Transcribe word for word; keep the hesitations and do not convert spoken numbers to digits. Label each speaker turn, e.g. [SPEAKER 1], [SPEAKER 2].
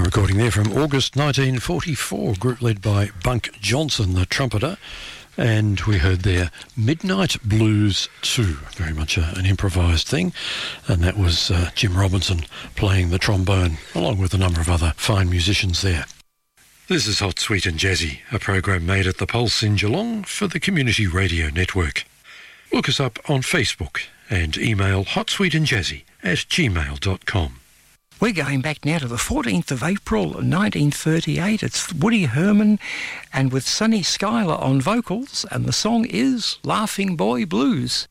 [SPEAKER 1] recording there from August nineteen forty-four, group led by Bunk Johnson, the trumpeter. And we heard there Midnight Blues two, very much a, an improvised thing. And that was uh, Jim Robinson playing the trombone, along with a number of other fine musicians there. This is Hot, Sweet and Jazzy, a program made at the Pulse in Geelong for the Community Radio Network. Look us up on Facebook and email hotsweetandjazzy at gmail dot com.
[SPEAKER 2] We're going back now to the fourteenth of April nineteen thirty-eight. It's Woody Herman and with Sonny Schuyler on vocals, and the song is Laughing Boy Blues.